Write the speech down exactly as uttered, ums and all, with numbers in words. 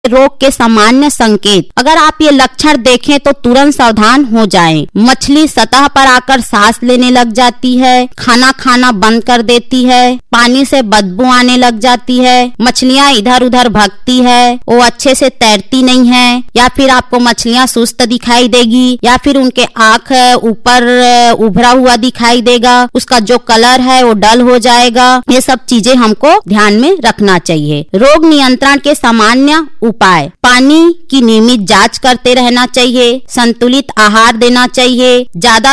रोग के सामान्य संकेत। अगर आप ये लक्षण देखें तो तुरंत सावधान हो जाएं। मछली सतह पर आकर सांस लेने लग जाती है, खाना खाना बंद कर देती है, पानी से बदबू आने लग जाती है, मछलियां इधर उधर भागती है, वो अच्छे से तैरती नहीं है, या फिर आपको मछलियां सुस्त दिखाई देगी, या फिर उनके आँख ऊपर उभरा हुआ दिखाई देगा, उसका जो कलर है वो डल हो जाएगा। ये सब चीजें हमको ध्यान में रखना चाहिए। रोग नियंत्रण के सामान्य उपाय: पानी की नियमित जांच करते रहना चाहिए, संतुलित आहार देना चाहिए, ज्यादा